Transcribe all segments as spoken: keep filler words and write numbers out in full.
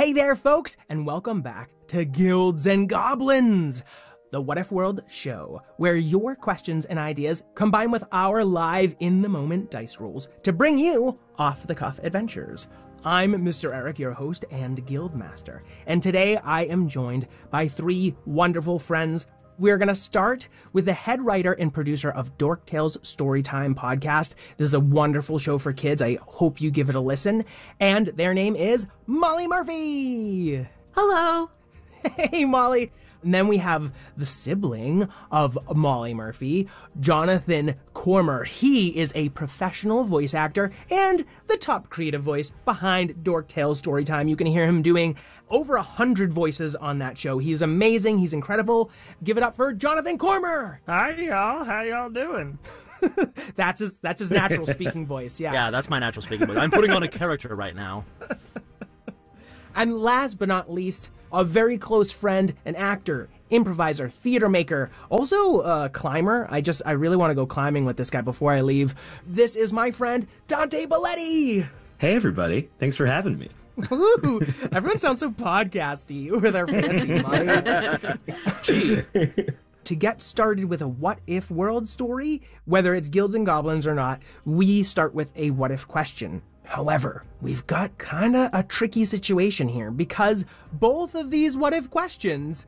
Hey there, folks, and welcome back to Guilds and Goblins, the What If World show, where your questions and ideas combine with our live in-the-moment dice rolls to bring you off-the-cuff adventures. I'm Mister Eric, your host and Guildmaster, and today I am joined by three wonderful friends. We're going to start with the head writer and producer of Dork Tales Storytime podcast. This is a wonderful show for kids. I hope you give it a listen. And their name is Molly Murphy. Hello. Hey, Molly. And then we have the sibling of Molly Murphy, Jonathan Cormer. He is a professional voice actor and the top creative voice behind Dork Tales Storytime. You can hear him doing over a hundred voices on that show. He's amazing. He's incredible. Give it up for Jonathan Cormer. Hi, y'all. How y'all doing? that's his. That's his natural speaking voice. Yeah. Yeah, that's my natural speaking voice. I'm putting on a character right now. And last but not least, a very close friend, an actor, improviser, theater maker, also a climber. I just, I really want to go climbing with this guy before I leave. This is my friend, Dante Belletti. Hey, everybody. Thanks for having me. Ooh, everyone sounds so podcasty with their fancy mics. Gee. To get started with a what if world story, whether it's Guilds and Goblins or not, we start with a what if question. However, we've got kind of a tricky situation here because both of these what if questions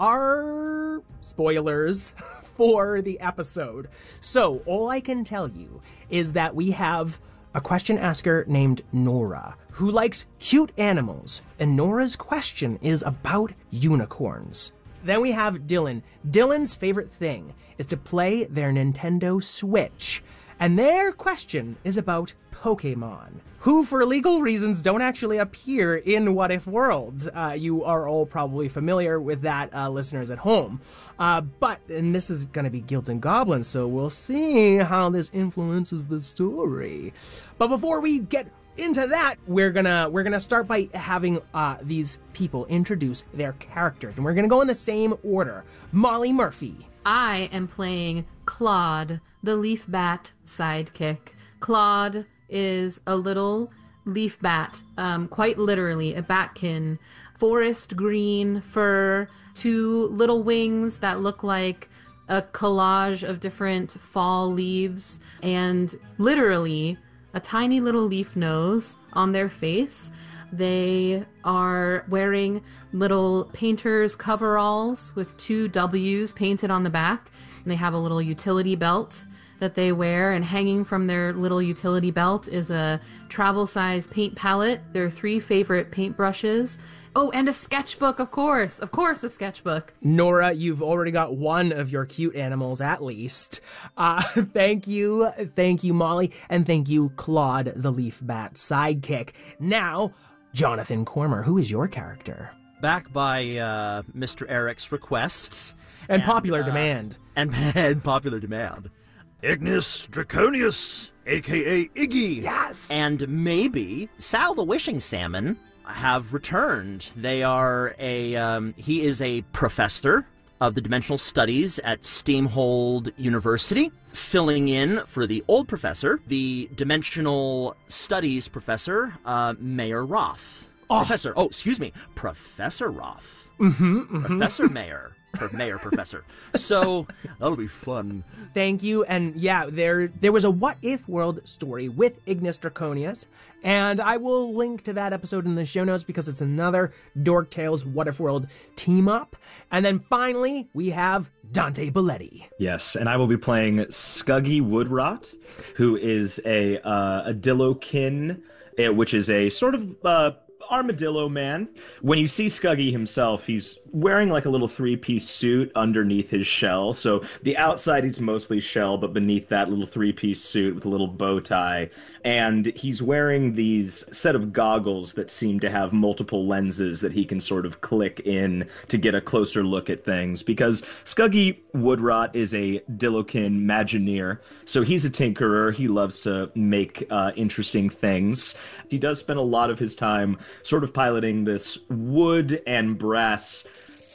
are spoilers for the episode. So all I can tell you is that we have a question asker named Nora who likes cute animals, and Nora's question is about unicorns. Then we have Dylan. Dylan's favorite thing is to play their Nintendo Switch, and their question is about Pokemon, who for legal reasons don't actually appear in What If World. Uh, you are all probably familiar with that, uh, listeners at home. Uh, but, and this is going to be Guilds and Goblins, so we'll see how this influences the story. But before we get into that, we're gonna we're gonna start by having uh, these people introduce their characters, and we're gonna go in the same order. Molly Murphy. I am playing Claude, the leaf bat sidekick. Claude is a little leaf bat, um, quite literally a batkin, forest green fur, two little wings that look like a collage of different fall leaves, and literally a tiny little leaf nose on their face. They are wearing little painter's coveralls with two W's painted on the back, and they have a little utility belt that they wear, and hanging from their little utility belt is a travel-size paint palette, their three favorite paintbrushes. Oh, and a sketchbook, of course. Of course, a sketchbook. Nora, you've already got one of your cute animals, at least. Uh, thank you. Thank you, Molly. And thank you, Claude, the leaf bat sidekick. Now, Jonathan Cormer, who is your character? Back by uh, Mister Eric's requests. And, and popular uh, demand. And, and popular demand. Ignis Draconius, a k a. Iggy. Yes! And maybe Sal the Wishing Salmon have returned. They are a, um, he is a professor of the Dimensional Studies at Steamhold University, filling in for the old professor, the Dimensional Studies professor, uh, Mayor Roth. Oh. Professor, oh, excuse me, Professor Roth. Mm-hmm, mm-hmm. Professor Mayor. Mayor Professor. So that'll be fun. Thank you. And yeah, there there was a What If World story with Ignis Draconius, and I will link to that episode in the show notes because it's another Dork Tales What If World team up. And then finally, we have Dante Belletti. Yes, and I will be playing Scuggy Woodrot, who is a uh, a Dillokin, uh, which is a sort of uh, armadillo man. When you see Scuggy himself, he's wearing like a little three-piece suit underneath his shell. So the outside he's mostly shell, but beneath that little three-piece suit with a little bow tie. And he's wearing these set of goggles that seem to have multiple lenses that he can sort of click in to get a closer look at things. Because Scuggy Woodrot is a Dillokin Magineer, so he's a tinkerer. He loves to make uh, interesting things. He does spend a lot of his time sort of piloting this wood and brass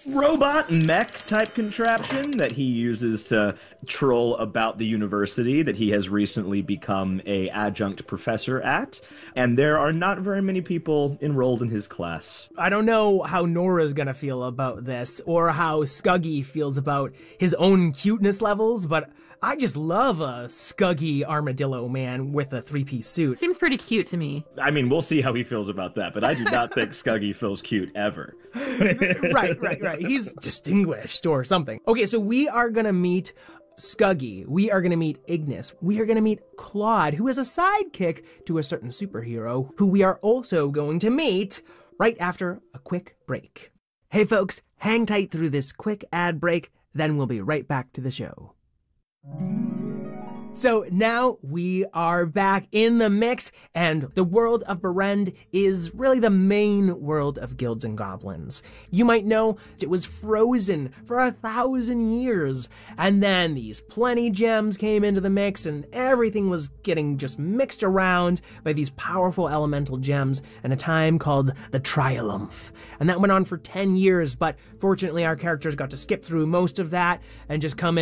robot mech type contraption that he uses to troll about the university that he has recently become a adjunct professor at, and there are not very many people enrolled in his class. I don't know how Nora's gonna feel about this, or how Scuggy feels about his own cuteness levels, but I just love a Scuggy armadillo man with a three-piece suit. Seems pretty cute to me. I mean, we'll see how he feels about that, but I do not think Scuggy feels cute ever. Right, right, right. He's distinguished or something. Okay, so we are gonna meet Scuggy. We are gonna meet Ignis. We are gonna meet Claude, who is a sidekick to a certain superhero, who we are also going to meet right after a quick break. Hey folks, hang tight through this quick ad break, then we'll be right back to the show. So now we are back in the mix, and the world of Berend is really the main world of Guilds and Goblins. You might know it was frozen for a thousand years, and then these plenty gems came into the mix, and everything was getting just mixed around by these powerful elemental gems in a time called the Triumph. And that went on for ten years, but fortunately our characters got to skip through most of that and just come in